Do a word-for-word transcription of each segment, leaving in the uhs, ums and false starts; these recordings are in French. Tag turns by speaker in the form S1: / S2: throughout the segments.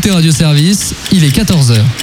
S1: écoutez Radio Service, il est quatorze heures.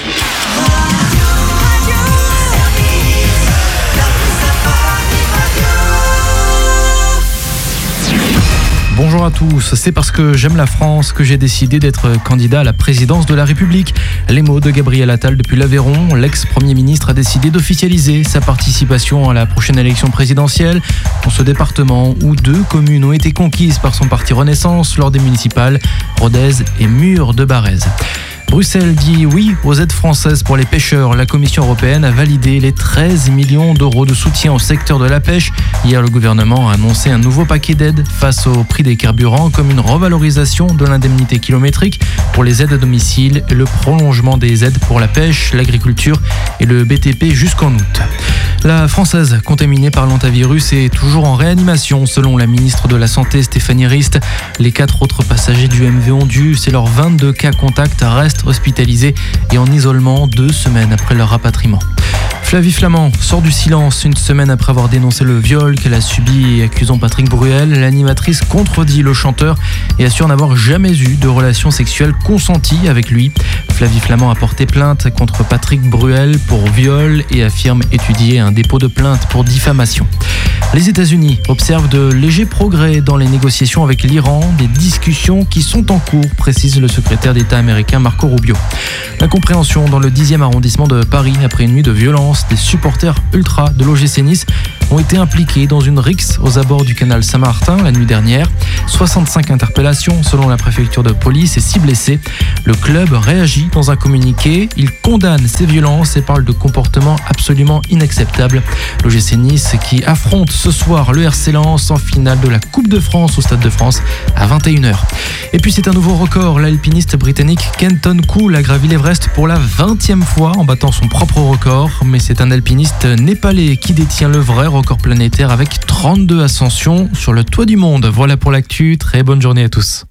S2: Bonjour à tous, c'est parce que j'aime la France que j'ai décidé d'être candidat à la présidence de la République. Les mots de Gabriel Attal depuis l'Aveyron. L'ex-premier ministre a décidé d'officialiser sa participation à la prochaine élection présidentielle dans ce département où deux communes ont été conquises par son parti Renaissance lors des municipales, Rodez et Mur de Barèze. Bruxelles dit oui aux aides françaises pour les pêcheurs. La Commission européenne a validé les treize millions d'euros de soutien au secteur de la pêche. Hier, le gouvernement a annoncé un nouveau paquet d'aides face au prix des carburants, comme une revalorisation de l'indemnité kilométrique pour les aides à domicile et le prolongement des aides pour la pêche, l'agriculture et le B T P jusqu'en août. La Française contaminée par l'hantavirus est toujours en réanimation, selon la ministre de la Santé Stéphanie Rist. Les quatre autres passagers du M V Ondus et leurs vingt-deux cas contacts restent hospitalisés et en isolement deux semaines après leur rapatriement. Flavie Flament sort du silence une semaine après avoir dénoncé le viol qu'elle a subi et accusant Patrick Bruel. L'animatrice contredit le chanteur et assure n'avoir jamais eu de relation sexuelle consentie avec lui. Flavie Flament a porté plainte contre Patrick Bruel pour viol et affirme étudier un dépôt de plainte pour diffamation. Les États-Unis observent de légers progrès dans les négociations avec l'Iran, des discussions qui sont en cours, précise le secrétaire d'État américain Marco Rubio. L'incompréhension dans le dixième arrondissement de Paris après une nuit de violence. Des supporters ultra de l'O G C Nice ont été impliqués dans une rixe aux abords du canal Saint-Martin la nuit dernière. soixante-cinq interpellations selon la préfecture de police et six blessés. Le club réagit dans un communiqué. Il condamne ces violences et parle de comportements absolument inacceptables. L'O G C Nice qui affronte ce soir le R C Lens en finale de la Coupe de France au Stade de France à vingt et une heures. Et puis c'est un nouveau record. L'alpiniste britannique Kenton Cool a gravi l'Everest pour la vingtième fois en battant son propre record. Mais c'est un alpiniste népalais qui détient le vrai record planétaire avec trente-deux ascensions sur le toit du monde. Voilà pour l'actu. Très bonne journée à tous.